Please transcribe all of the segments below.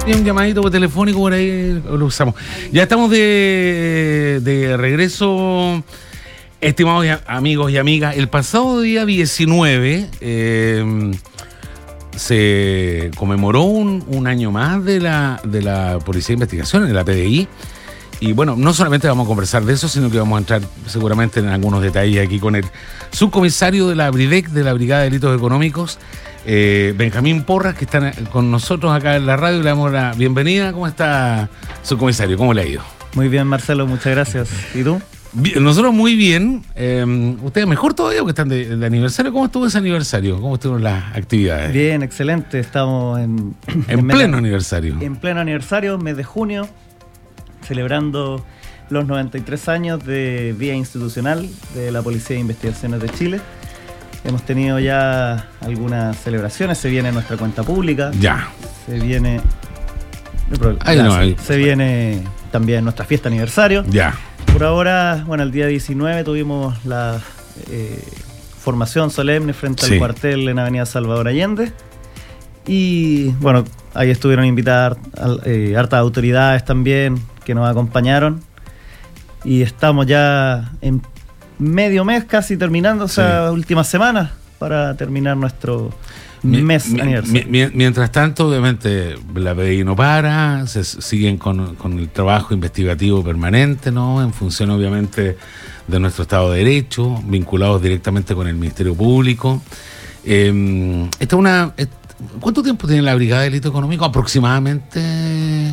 Y un llamadito telefónico por ahí lo usamos. Ya estamos de regreso, estimados amigos y amigas. El pasado día 19 se conmemoró un año más de la Policía de Investigación, de la PDI. Y bueno, no solamente vamos a conversar de eso, sino que vamos a entrar seguramente en algunos detalles aquí con el subcomisario de la BRIDEC, de la Brigada de Delitos Económicos, Benjamín Porras, que está con nosotros acá en la radio. Le damos la bienvenida. ¿Cómo está, subcomisario? ¿Cómo le ha ido? Muy bien, Marcelo, muchas gracias. ¿Y tú? Bien, nosotros muy bien. ¿Ustedes mejor todavía porque están de aniversario? ¿Cómo estuvo ese aniversario? ¿Cómo estuvieron las actividades? Bien, excelente. Estamos en pleno aniversario. En pleno aniversario, mes de junio, celebrando los 93 años de vía institucional de la Policía de Investigaciones de Chile. Hemos tenido ya algunas celebraciones, se viene nuestra cuenta pública. Ya. Se viene... Se viene también nuestra fiesta aniversario. Ya. Por ahora, bueno, el día 19 tuvimos la formación solemne frente al cuartel en Avenida Salvador Allende. Y bueno, ahí estuvieron invitadas hartas autoridades también que nos acompañaron. Y estamos ya en medio mes, casi terminando, o sea, últimas semanas para terminar nuestro mes aniversario. Mientras tanto, obviamente, la PDI no para, se siguen con el trabajo investigativo permanente, ¿no? En función, obviamente, de nuestro Estado de Derecho, vinculados directamente con el Ministerio Público. ¿Cuánto tiempo tiene la Brigada de Delito Económico aproximadamente,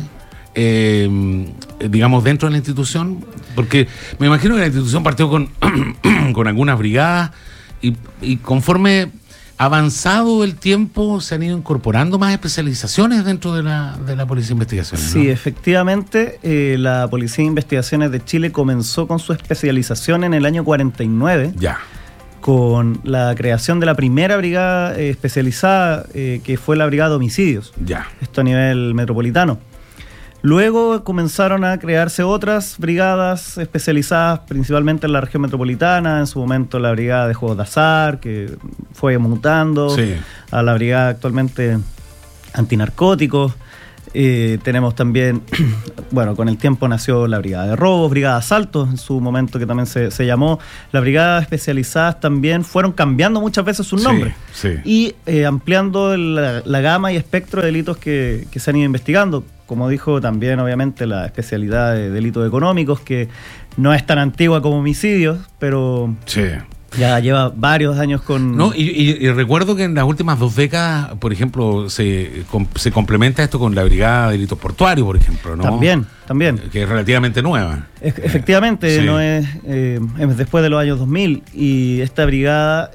digamos, dentro de la institución? Porque me imagino que la institución partió con algunas brigadas y conforme avanzado el tiempo se han ido incorporando más especializaciones dentro de la Policía de Investigaciones, ¿no? Sí, efectivamente, la Policía de Investigaciones de Chile comenzó con su especialización en el año 49. Ya. Con la creación de la primera brigada especializada, que fue la Brigada de Homicidios. Ya. Esto a nivel metropolitano. Luego comenzaron a crearse otras brigadas especializadas principalmente en la región metropolitana, en su momento la Brigada de Juegos de Azar, que fue mutando, a la brigada actualmente antinarcóticos. Tenemos también, bueno, con el tiempo nació la Brigada de Robos, Brigada de Asaltos, en su momento que también se llamó. Las brigadas especializadas también fueron cambiando muchas veces sus nombres y ampliando la gama y espectro de delitos que se han ido investigando. Como dijo también, obviamente, la especialidad de delitos económicos, que no es tan antigua como homicidios, pero ya lleva varios años con... No, y recuerdo que en las últimas 2 décadas, por ejemplo, se complementa esto con la Brigada de Delitos Portuarios, por ejemplo, ¿no? También. Que es relativamente nueva. Efectivamente, no es después de los años 2000, y esta brigada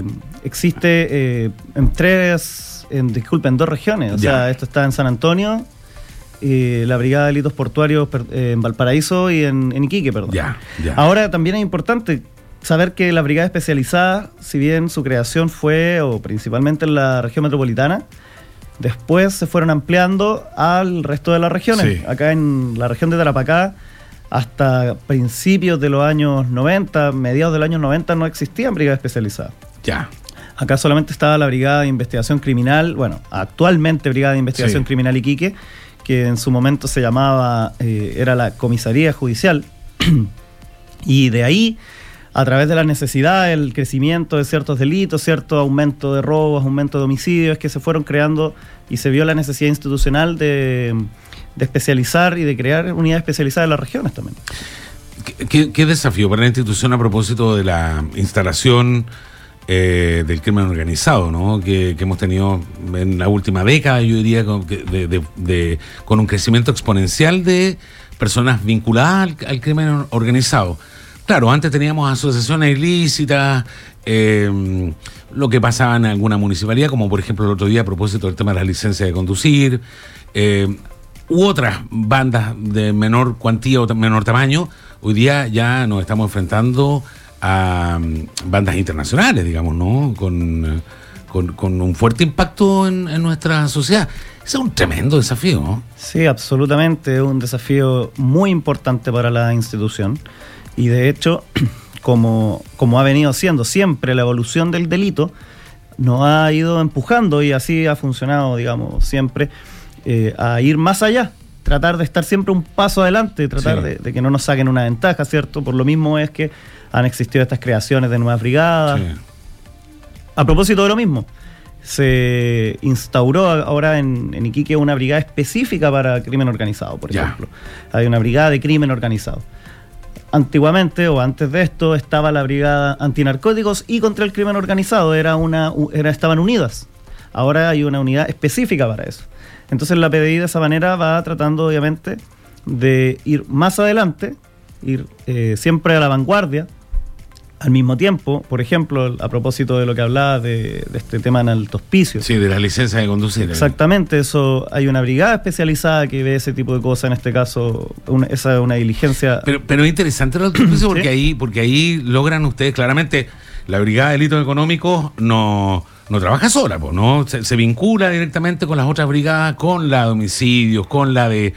existe en 2 regiones. O sea, esto está en San Antonio, la Brigada de Delitos Portuarios en Valparaíso y en Iquique, perdón. Ya. Ahora también es importante saber que la brigada especializada, si bien su creación fue principalmente en la región metropolitana, después se fueron ampliando al resto de las regiones. Acá en la región de Tarapacá, hasta principios de los años 90, mediados del año 90, no existían brigadas especializadas. Ya. Acá solamente estaba la Brigada de Investigación Criminal, bueno, actualmente Brigada de Investigación Criminal Iquique, que en su momento se llamaba, era la Comisaría Judicial, y de ahí, a través de la necesidad, el crecimiento de ciertos delitos, cierto aumento de robos, aumento de homicidios, que se fueron creando y se vio la necesidad institucional de especializar y de crear unidades especializadas en las regiones también. ¿Qué desafío para la institución a propósito de la instalación del crimen organizado, ¿no? Que hemos tenido en la última década, yo diría, con un crecimiento exponencial de personas vinculadas al crimen organizado? Claro, antes teníamos asociaciones ilícitas, lo que pasaba en alguna municipalidad, como por ejemplo el otro día a propósito del tema de las licencias de conducir, u otras bandas de menor cuantía o menor tamaño. Hoy día ya nos estamos enfrentando a bandas internacionales, digamos, ¿no? Con un fuerte impacto en nuestra sociedad. Ese es un tremendo desafío, ¿no? Sí, absolutamente, es un desafío muy importante para la institución. Y de hecho, como ha venido siendo siempre la evolución del delito, nos ha ido empujando, y así ha funcionado, digamos, siempre, a ir más allá, tratar de estar siempre un paso adelante, tratar de que no nos saquen una ventaja, ¿cierto? Por lo mismo es que han existido estas creaciones de nuevas brigadas. Sí. A propósito de lo mismo, se instauró ahora en Iquique una brigada específica para crimen organizado, por ejemplo. Hay una brigada de crimen organizado. Antiguamente o antes de esto estaba la brigada antinarcóticos y contra el crimen organizado, estaban unidas. Ahora hay una unidad específica para eso. Entonces la PDI de esa manera va tratando obviamente de ir más adelante, ir siempre a la vanguardia. Al mismo tiempo, por ejemplo, a propósito de lo que hablaba de este tema en Alto Hospicio. Sí, de la licencia de conducir. Exactamente, eso. Hay una brigada especializada que ve ese tipo de cosas, en este caso, esa es una diligencia. Pero es interesante el Alto Hospicio porque ahí logran ustedes claramente, la brigada de delitos económicos no trabaja sola, ¿no? Se vincula directamente con las otras brigadas, con la de homicidios, con la de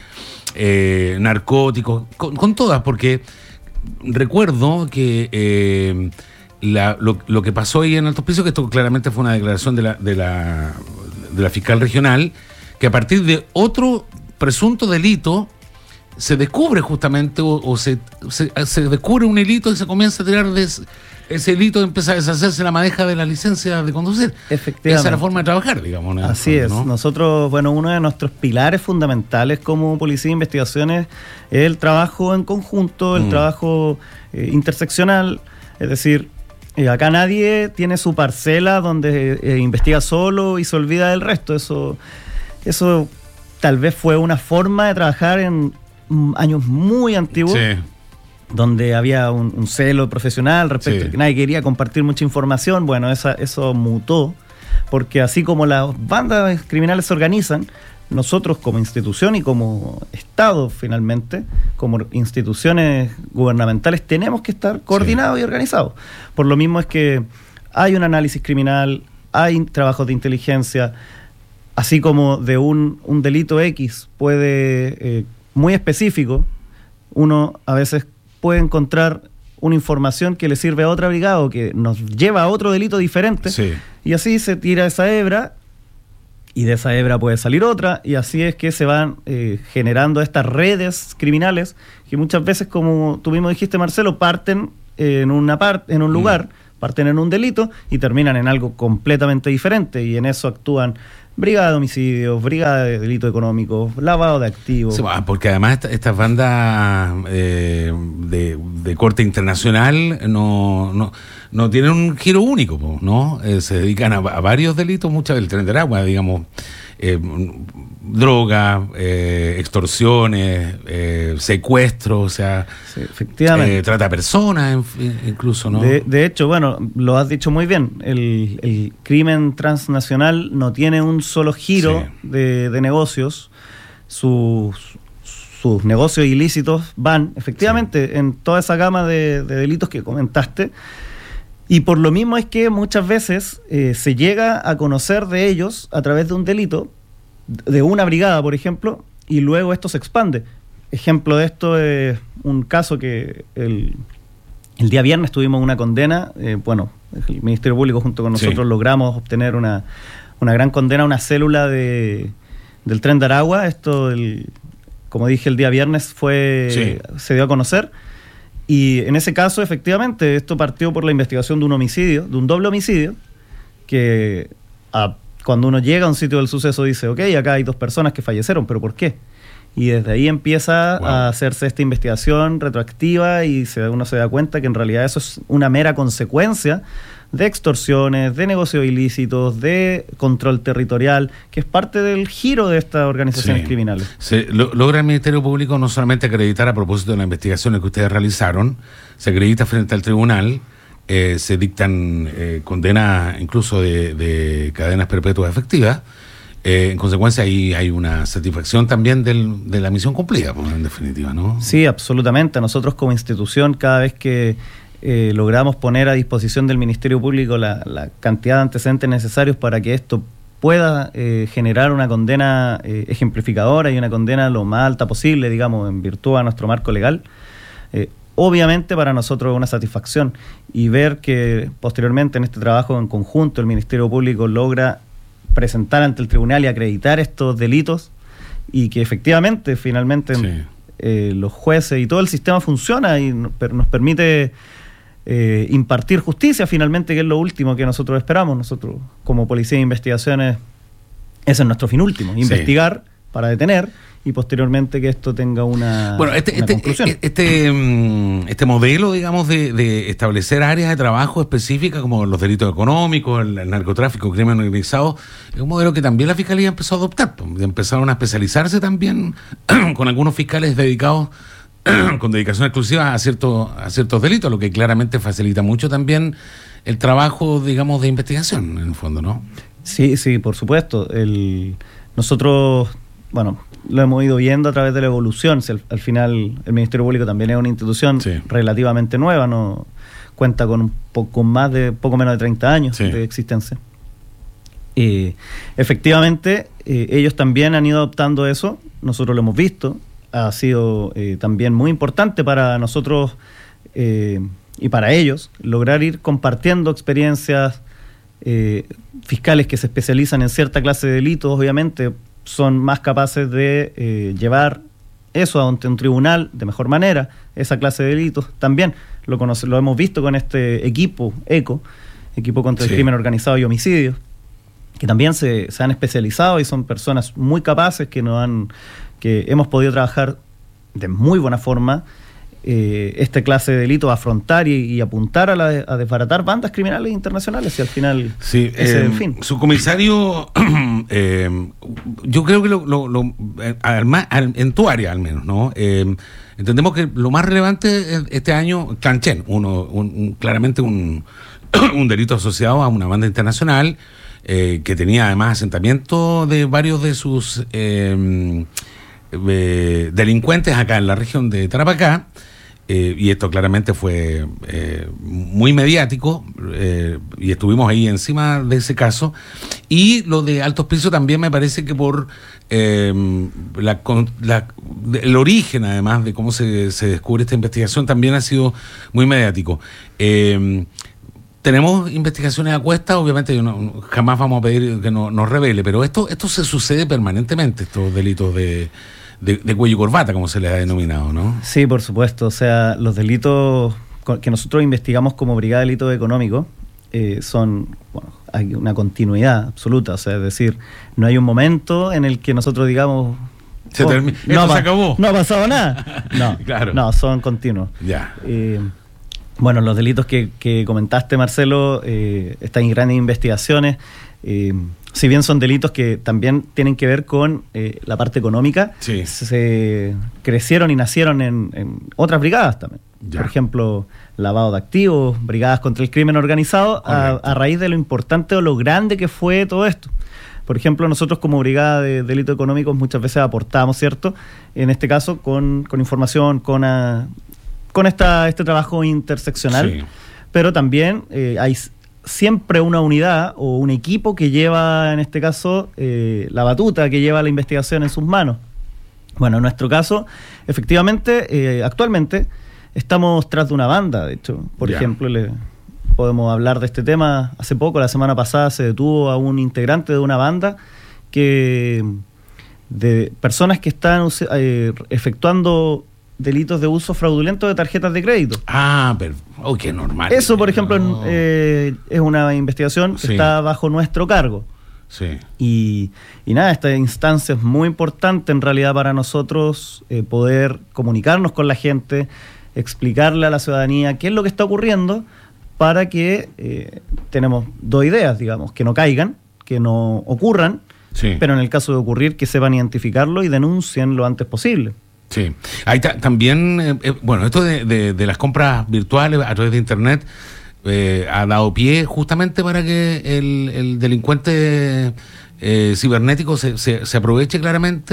narcóticos, con todas, porque recuerdo que lo que pasó ahí en Alto Hospicio, que esto claramente fue una declaración de la fiscal regional, que a partir de otro presunto delito se descubre justamente o se descubre un delito y se comienza a tirar de ese delito, empieza a deshacerse la madeja de la licencia de conducir. Efectivamente. Esa es la forma de trabajar, digamos, ¿no? Así es. ¿No? Nosotros, uno de nuestros pilares fundamentales como Policía de Investigaciones es el trabajo en conjunto, el trabajo interseccional. Es decir, acá nadie tiene su parcela donde investiga solo y se olvida del resto. Eso tal vez fue una forma de trabajar en años muy antiguos. Sí. Donde había un celo profesional respecto a que nadie quería compartir mucha información. Bueno, eso mutó, porque así como las bandas criminales se organizan, nosotros como institución y como Estado finalmente, como instituciones gubernamentales, tenemos que estar coordinados y organizados. Por lo mismo es que hay un análisis criminal, hay trabajos de inteligencia, así como de un delito X puede, muy específico, uno a veces puede encontrar una información que le sirve a otra brigada o que nos lleva a otro delito diferente, y así se tira esa hebra y de esa hebra puede salir otra, y así es que se van generando estas redes criminales que muchas veces, como tú mismo dijiste, Marcelo, parten en un lugar, parten en un delito y terminan en algo completamente diferente, y en eso actúan brigada de homicidios, brigada de delitos económicos, lavado de activos. Sí, porque además estas bandas de corte internacional no tienen un giro único, ¿no? Se dedican a varios delitos, muchas del Tren de Aragua, digamos, droga, extorsiones, secuestros, o sea, sí, efectivamente. Trata de personas, incluso, ¿no? De hecho, lo has dicho muy bien, el crimen transnacional no tiene un solo giro de negocios, sus negocios ilícitos van efectivamente en toda esa gama de delitos que comentaste. Y por lo mismo es que muchas veces se llega a conocer de ellos a través de un delito, de una brigada, por ejemplo, y luego esto se expande. Ejemplo de esto es un caso que el día viernes tuvimos una condena. El Ministerio Público junto con nosotros logramos obtener una gran condena a una célula del Tren de Aragua. Esto, como dije, el día viernes se dio a conocer. Y en ese caso, efectivamente, esto partió por la investigación de un homicidio, de un doble homicidio, que cuando uno llega a un sitio del suceso dice, ok, acá hay 2 personas que fallecieron, ¿pero por qué? Y desde ahí empieza a hacerse esta investigación retroactiva y uno se da cuenta que en realidad eso es una mera consecuencia de extorsiones, de negocios ilícitos, de control territorial, que es parte del giro de estas organizaciones criminales. Logra el Ministerio Público no solamente acreditar a propósito de las investigaciones que ustedes realizaron, se acredita frente al tribunal, se dictan condenas incluso de cadenas perpetuas efectivas. En consecuencia, ahí hay una satisfacción también de la misión cumplida, en definitiva, ¿no? Sí, absolutamente. Nosotros como institución, cada vez que logramos poner a disposición del Ministerio Público la cantidad de antecedentes necesarios para que esto pueda generar una condena ejemplificadora y una condena lo más alta posible, digamos, en virtud a nuestro marco legal, obviamente para nosotros es una satisfacción, y ver que posteriormente en este trabajo en conjunto el Ministerio Público logra presentar ante el tribunal y acreditar estos delitos y que efectivamente, finalmente, sí, los jueces y todo el sistema funciona y nos permite impartir justicia, finalmente, que es lo último que nosotros esperamos. Nosotros, como Policía de Investigaciones, ese es nuestro fin último, investigar para detener y posteriormente que esto tenga una conclusión. Este modelo, digamos, de establecer áreas de trabajo específicas como los delitos económicos, el narcotráfico, el crimen organizado, es un modelo que también la Fiscalía empezó a adoptar. Empezaron a especializarse también con algunos fiscales dedicados con dedicación exclusiva a ciertos delitos, lo que claramente facilita mucho también el trabajo, digamos, de investigación, en el fondo, ¿no? Sí, por supuesto. Nosotros, lo hemos ido viendo a través de la evolución. Si al final el Ministerio Público también es una institución relativamente nueva, no cuenta con poco menos de 30 años de existencia. Efectivamente, ellos también han ido adoptando eso, nosotros lo hemos visto, ha sido también muy importante para nosotros y para ellos lograr ir compartiendo experiencias. Fiscales que se especializan en cierta clase de delitos, obviamente, son más capaces de llevar eso ante un tribunal de mejor manera, esa clase de delitos. También lo hemos visto con este equipo contra el crimen organizado y homicidios, que también se han especializado y son personas muy capaces que hemos podido trabajar de muy buena forma esta clase de delitos, afrontar y apuntar a desbaratar bandas criminales internacionales, y al final ese es el fin. Subcomisario, yo creo que en tu área al menos, ¿no? Entendemos que lo más relevante este año, Clanchen, claramente un delito asociado a una banda internacional que tenía además asentamiento de varios de sus delincuentes acá en la región de Tarapacá. Y esto claramente fue muy mediático y estuvimos ahí encima de ese caso. Y lo de Alto Hospicio también me parece que por el origen, además de cómo se descubre esta investigación, también ha sido muy mediático. Tenemos investigaciones a cuestas, obviamente jamás vamos a pedir que nos revele, pero esto se sucede permanentemente, estos delitos de cuello y corbata, como se les ha denominado, ¿no? Sí, por supuesto. O sea, los delitos que nosotros investigamos como Brigada de Delitos Económicos hay una continuidad absoluta. O sea, es decir, no hay un momento en el que nosotros digamos se acabó. No ha pasado nada. No, claro. No, son continuos. Ya. Los delitos que comentaste, Marcelo, estas grandes investigaciones, si bien son delitos que también tienen que ver con la parte económica, se crecieron y nacieron en otras brigadas también. Ya. Por ejemplo, lavado de activos, brigadas contra el crimen organizado, a raíz de lo importante o lo grande que fue todo esto. Por ejemplo, nosotros como Brigada de Delitos Económicos muchas veces aportamos, ¿cierto? En este caso, con información, con este trabajo interseccional, pero también hay siempre una unidad o un equipo que lleva, en este caso, la batuta, que lleva la investigación en sus manos. En nuestro caso, efectivamente, actualmente estamos tras de una banda, de hecho. Por ejemplo, podemos hablar de este tema. Hace poco, la semana pasada, se detuvo a un integrante de una banda de personas que están efectuando delitos de uso fraudulento de tarjetas de crédito. Pero qué normal. Eso, por ejemplo, es una investigación que está bajo nuestro cargo. Sí. Y nada, esta instancia es muy importante en realidad para nosotros, poder comunicarnos con la gente, explicarle a la ciudadanía qué es lo que está ocurriendo, para que tenemos dos ideas, digamos, que no caigan, que no ocurran, pero en el caso de ocurrir, que sepan identificarlo y denuncien lo antes posible. Sí, ahí también, esto de las compras virtuales a través de Internet ha dado pie justamente para que el delincuente cibernético se aproveche claramente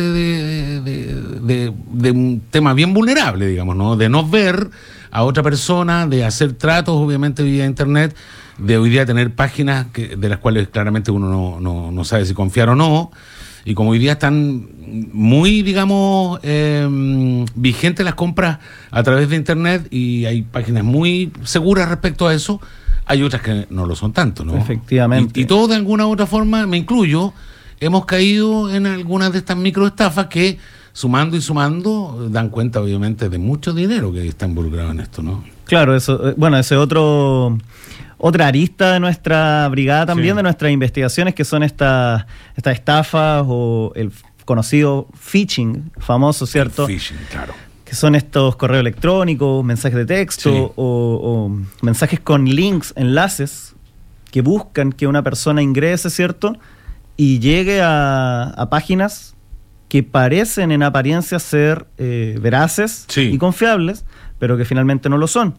de un tema bien vulnerable, digamos, ¿no? De no ver a otra persona, de hacer tratos, obviamente, vía Internet, de hoy día tener páginas de las cuales claramente uno no sabe si confiar o no. Y como hoy día están muy, digamos, vigentes las compras a través de Internet y hay páginas muy seguras respecto a eso, hay otras que no lo son tanto, ¿no? Efectivamente. Y todo de alguna u otra forma, me incluyo, hemos caído en algunas de estas microestafas que, sumando y sumando, dan cuenta obviamente de mucho dinero que está involucrado en esto, ¿no? Claro, eso, bueno, ese otra arista de nuestra brigada también, de nuestras investigaciones, que son estas estafas o el conocido phishing, famoso, ¿cierto? El phishing, claro. Que son estos correos electrónicos, mensajes de texto o mensajes con links, enlaces, que buscan que una persona ingrese, ¿cierto? Y llegue a páginas que parecen en apariencia ser veraces y confiables, pero que finalmente no lo son.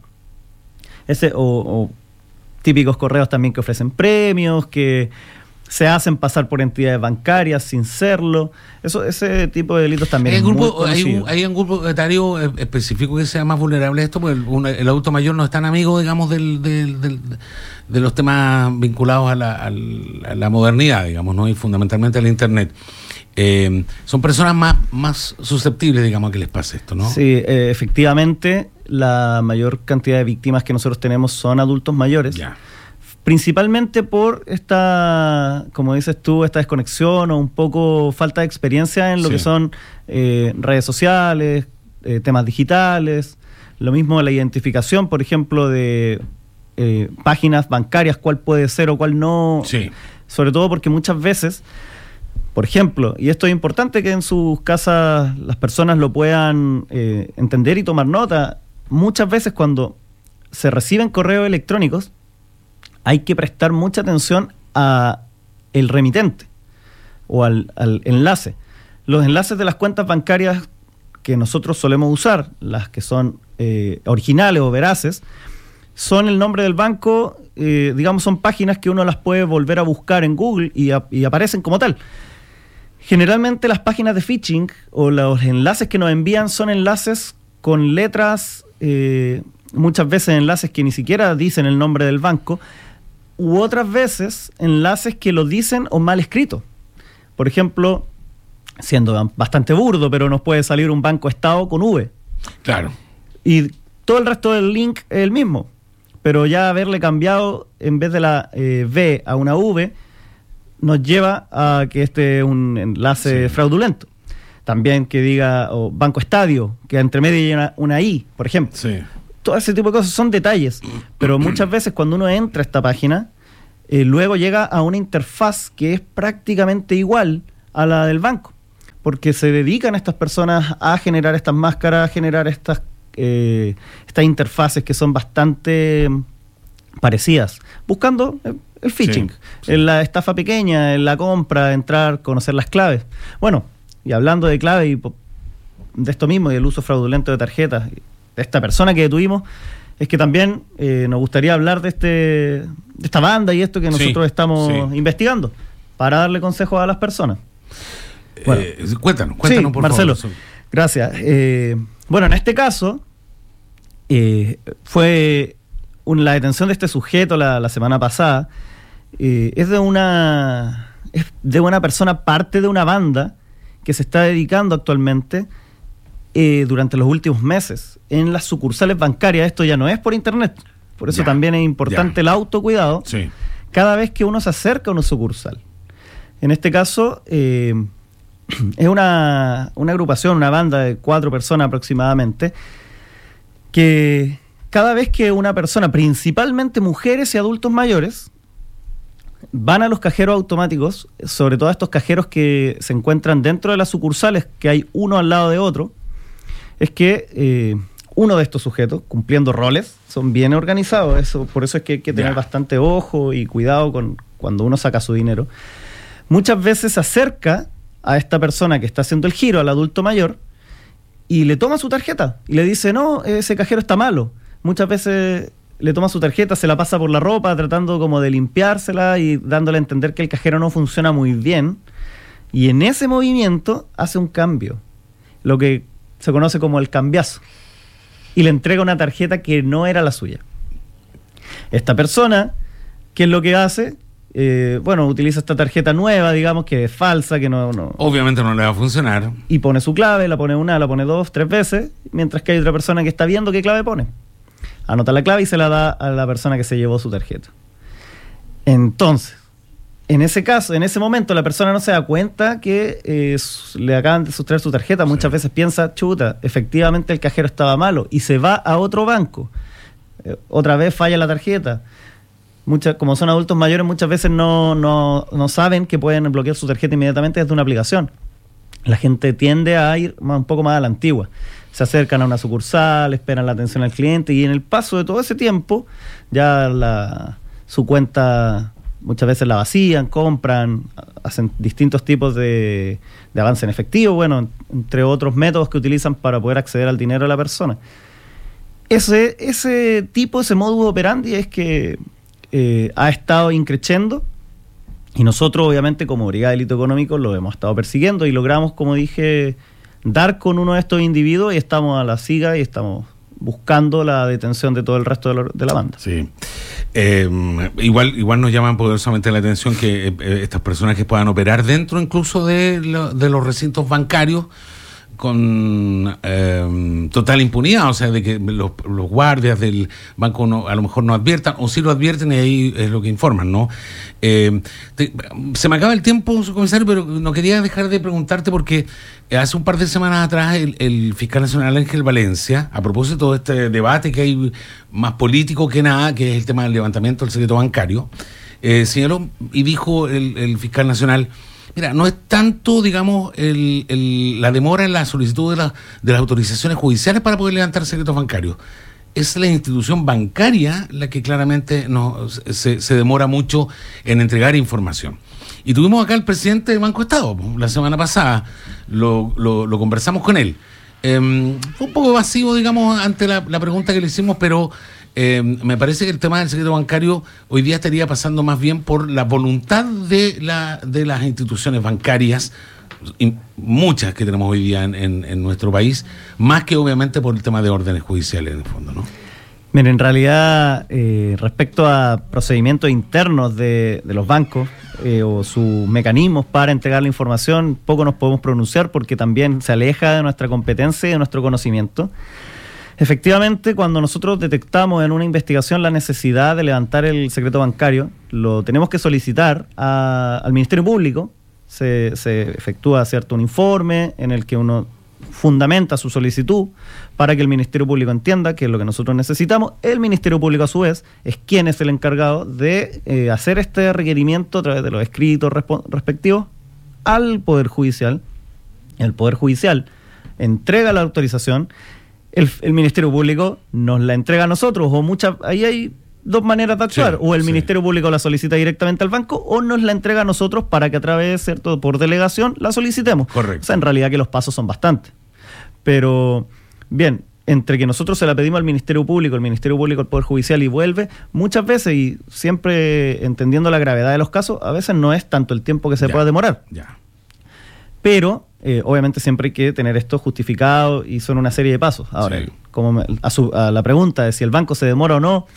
O típicos correos también que ofrecen premios, que se hacen pasar por entidades bancarias sin serlo. Ese tipo de delitos también ¿Hay un grupo etario específico que sea más vulnerable a esto? Porque el adulto mayor no es tan amigo, digamos, de los temas vinculados a la modernidad, digamos, ¿no? Y fundamentalmente al Internet. Son personas más susceptibles, digamos, a que les pase esto, ¿no? Sí, efectivamente, la mayor cantidad de víctimas que nosotros tenemos son adultos mayores. Ya. Principalmente por esta, como dices tú, esta desconexión o un poco falta de experiencia en lo que son redes sociales, temas digitales, lo mismo la identificación, por ejemplo, de páginas bancarias, cuál puede ser o cuál no, sobre todo porque muchas veces, por ejemplo, y esto es importante que en sus casas las personas lo puedan entender y tomar nota, muchas veces cuando se reciben correos electrónicos, hay que prestar mucha atención a el remitente o al enlace. Los enlaces de las cuentas bancarias que nosotros solemos usar, las que son originales o veraces, son el nombre del banco, digamos, son páginas que uno las puede volver a buscar en Google y aparecen como tal. Generalmente las páginas de phishing o los enlaces que nos envían son enlaces con letras, muchas veces enlaces que ni siquiera dicen el nombre del banco, u otras veces enlaces que lo dicen o mal escrito. Por ejemplo, siendo bastante burdo, pero nos puede salir un banco estado con V. Claro. Y todo el resto del link es el mismo, pero ya haberle cambiado en vez de la V a una V nos lleva a que este es un enlace fraudulento. También que diga Banco Estadio, que entre medio hay una I, por ejemplo. Sí. Todo ese tipo de cosas son detalles, pero muchas veces cuando uno entra a esta página, luego llega a una interfaz que es prácticamente igual a la del banco, porque se dedican estas personas a generar estas máscaras, a generar estas interfaces que son bastante parecidas, buscando el phishing, en la estafa pequeña, en la compra, entrar, conocer las claves. Bueno, y hablando de clave y de esto mismo y del uso fraudulento de tarjetas, de esta persona que detuvimos, es que también nos gustaría hablar de esta banda y esto que nosotros estamos investigando para darle consejos a las personas. Bueno, cuéntanos por Marcelo, favor. Gracias. Bueno, en este caso fue la detención de este sujeto la semana pasada. Es de una persona, parte de una banda que se está dedicando actualmente durante los últimos meses en las sucursales bancarias. Esto ya no es por internet, por eso también es importante el autocuidado cada vez que uno se acerca a una sucursal. En este caso es una agrupación, una banda de 4 personas aproximadamente, que cada vez que una persona, principalmente mujeres y adultos mayores, van a los cajeros automáticos, sobre todo a estos cajeros que se encuentran dentro de las sucursales, que hay uno al lado de otro, es que uno de estos sujetos, cumpliendo roles, son bien organizados. Por eso es que hay que tener bastante ojo y cuidado cuando uno saca su dinero. Muchas veces se acerca a esta persona que está haciendo el giro, al adulto mayor, y le toma su tarjeta y le dice, no, ese cajero está malo. Muchas veces le toma su tarjeta, se la pasa por la ropa, tratando como de limpiársela y dándole a entender que el cajero no funciona muy bien. Y en ese movimiento hace un cambio, lo que se conoce como el cambiazo, y le entrega una tarjeta que no era la suya. Esta persona, ¿qué es lo que hace? Utiliza esta tarjeta nueva, digamos, que es falsa, que no... Obviamente no le va a funcionar. Y pone su clave, la pone 1, la pone 2, 3 veces, mientras que hay otra persona que está viendo qué clave pone. Anota la clave y se la da a la persona que se llevó su tarjeta. Entonces, En ese caso, en ese momento, la persona no se da cuenta que le acaban de sustraer su tarjeta. Muchas veces piensa, chuta, efectivamente el cajero estaba malo, y se va a otro banco. Otra vez falla la tarjeta. Como son adultos mayores, muchas veces no saben que pueden bloquear su tarjeta inmediatamente desde una aplicación. La gente tiende a ir un poco más a la antigua. Se acercan a una sucursal, esperan la atención al cliente, y en el paso de todo ese tiempo ya su cuenta muchas veces la vacían, compran, hacen distintos tipos de avance en efectivo, bueno, entre otros métodos que utilizan para poder acceder al dinero de la persona. Ese modus operandi es que ha estado increciendo, y nosotros obviamente como Brigada de Delito Económico lo hemos estado persiguiendo y logramos, como dije, dar con uno de estos individuos, y estamos a la siga y estamos buscando la detención de todo el resto de la banda. Sí. Igual nos llaman poderosamente la atención que estas personas que puedan operar dentro incluso de los recintos bancarios con total impunidad, o sea, de que los guardias del banco a lo mejor no adviertan, o sí lo advierten, y ahí es lo que informan, ¿no? Se me acaba el tiempo, subcomisario, pero no quería dejar de preguntarte porque hace un par de semanas atrás el fiscal nacional Ángel Valencia, a propósito de este debate que hay más político que nada, que es el tema del levantamiento del secreto bancario, señaló y dijo el fiscal nacional: mira, no es tanto, digamos, la demora en la solicitud de las autorizaciones judiciales para poder levantar secretos bancarios. Es la institución bancaria la que claramente se demora mucho en entregar información. Y tuvimos acá al presidente del Banco Estado la semana pasada, lo conversamos con él. Fue un poco evasivo, digamos, ante la pregunta que le hicimos, pero me parece que el tema del secreto bancario hoy día estaría pasando más bien por la voluntad de las instituciones bancarias, y muchas que tenemos hoy día en nuestro país, más que obviamente por el tema de órdenes judiciales en el fondo, ¿no? Mira, en realidad, respecto a procedimientos internos de los bancos o sus mecanismos para entregar la información, poco nos podemos pronunciar porque también se aleja de nuestra competencia y de nuestro conocimiento. Efectivamente, cuando nosotros detectamos en una investigación la necesidad de levantar el secreto bancario, lo tenemos que solicitar al Ministerio Público. Se efectúa, ¿cierto?, un informe en el que uno fundamenta su solicitud para que el Ministerio Público entienda que es lo que nosotros necesitamos. El Ministerio Público, a su vez, es quien es el encargado de hacer este requerimiento a través de los escritos respectivos al Poder Judicial. El Poder Judicial entrega la autorización, el Ministerio Público nos la entrega a nosotros, ahí hay dos maneras de actuar, sí, o el Ministerio Público la solicita directamente al banco, o nos la entrega a nosotros para que a través, ¿cierto?, por delegación la solicitemos. Correcto. O sea, en realidad que los pasos son bastantes. Pero, bien, entre que nosotros se la pedimos al Ministerio Público al Poder Judicial y vuelve, muchas veces, y siempre entendiendo la gravedad de los casos, a veces no es tanto el tiempo que se pueda demorar. Ya. Pero, obviamente siempre hay que tener esto justificado y son una serie de pasos. Ahora, sí, como a la pregunta de si el banco se demora o no,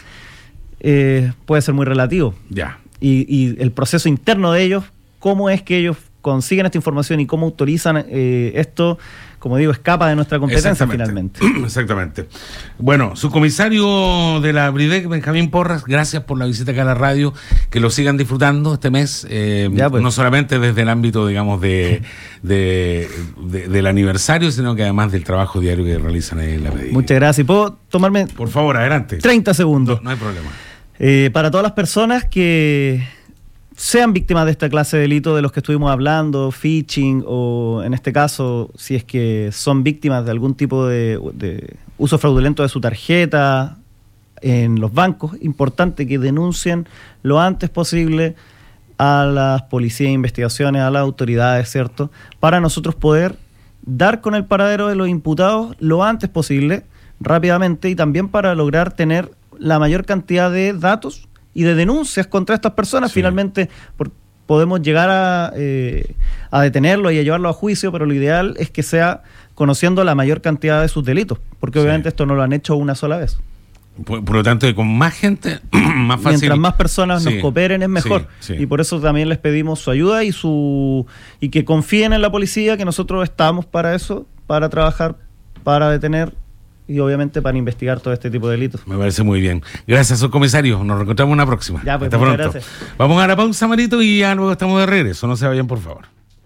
puede ser muy relativo. Ya. Y el proceso interno de ellos, cómo es que ellos consiguen esta información y cómo autorizan esto, como digo, escapa de nuestra competencia finalmente. Exactamente. Bueno, subcomisario de la Bridec, Benjamín Porras, gracias por la visita acá a la radio, que lo sigan disfrutando este mes, pues, no solamente desde el ámbito, digamos, del aniversario, sino que además del trabajo diario que realizan en la Bridec. Muchas gracias. ¿Puedo tomarme? Por favor, adelante. 30 segundos. No hay problema. Para todas las personas que sean víctimas de esta clase de delito de los que estuvimos hablando, phishing, o en este caso, si es que son víctimas de algún tipo de uso fraudulento de su tarjeta en los bancos, importante que denuncien lo antes posible a las policías de investigaciones, a las autoridades, ¿cierto?, para nosotros poder dar con el paradero de los imputados lo antes posible, rápidamente, y también para lograr tener la mayor cantidad de datos y de denuncias contra estas personas. Sí. Finalmente podemos llegar a detenerlo y a llevarlo a juicio, pero lo ideal es que sea conociendo la mayor cantidad de sus delitos, porque obviamente esto no lo han hecho una sola vez. Por lo tanto, con más gente, más fácil. Mientras más personas nos cooperen es mejor. Sí. Y por eso también les pedimos su ayuda y que confíen en la policía, que nosotros estamos para eso, para trabajar, para detener y obviamente para investigar todo este tipo de delitos. Me parece muy bien. Gracias, subcomisario. Nos reencontramos una próxima. Ya, pues, hasta pronto. gracias. Vamos a la pausa, Marito, y ya luego estamos de regreso. No se vayan, por favor.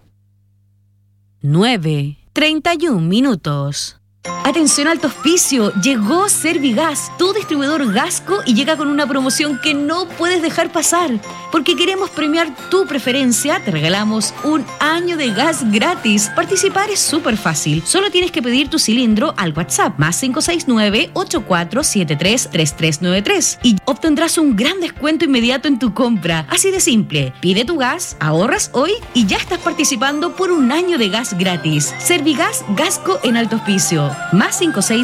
9:31. Atención, alto auspicio, llegó Servigas, tu distribuidor Gasco, y llega con una promoción que no puedes dejar pasar. Porque queremos premiar tu preferencia, te regalamos un año de gas gratis. Participar es súper fácil, solo tienes que pedir tu cilindro al WhatsApp más 569-8473-3393 y obtendrás un gran descuento inmediato en tu compra. Así de simple, pide tu gas, ahorras hoy y ya estás participando por un año de gas gratis. Servigas Gasco en alto auspicio. Más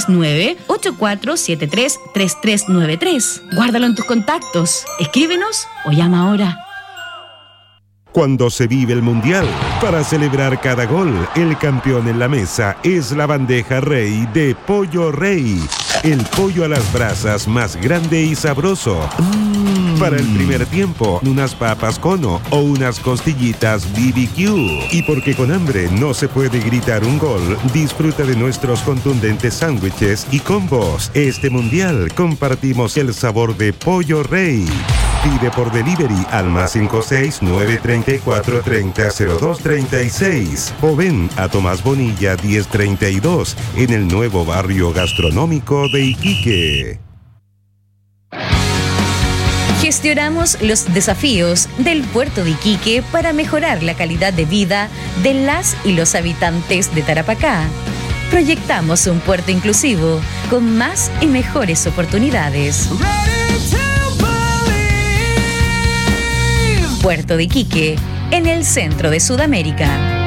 569-8473-3393. Guárdalo en tus contactos. Escríbenos o llama ahora. Cuando se vive el Mundial, para celebrar cada gol, el campeón en la mesa es la bandeja Rey de Pollo Rey. El pollo a las brasas más grande y sabroso. Para el primer tiempo, unas papas cono o unas costillitas BBQ. Y porque con hambre no se puede gritar un gol, disfruta de nuestros contundentes sándwiches y combos. Este Mundial compartimos el sabor de Pollo Rey. Pide por delivery al más 569-3430-0236 o ven a Tomás Bonilla 1032 en el nuevo barrio gastronómico de Iquique. Gestionamos los desafíos del puerto de Iquique para mejorar la calidad de vida de las y los habitantes de Tarapacá. Proyectamos un puerto inclusivo con más y mejores oportunidades. Puerto de Iquique, en el centro de Sudamérica.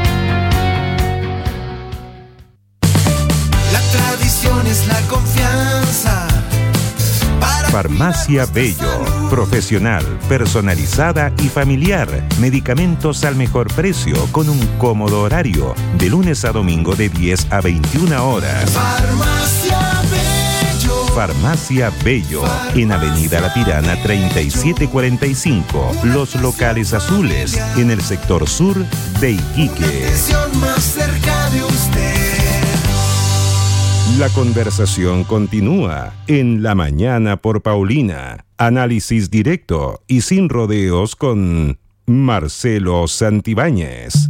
La tradición es la confianza. Farmacia Bello, profesional, personalizada y familiar. Medicamentos al mejor precio con un cómodo horario, de lunes a domingo de 10 a 21 horas. Farmacia Bello. Farmacia Bello, en Avenida La Tirana 3745, Los Locales Azules, en el sector sur de Iquique. Más cerca de usted. La conversación continúa en La Mañana por Paulina. Análisis directo y sin rodeos con Marcelo Santibáñez.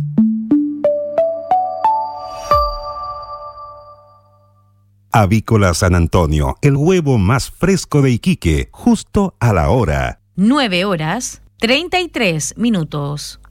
Avícola San Antonio, el huevo más fresco de Iquique, justo a la hora. 9:33.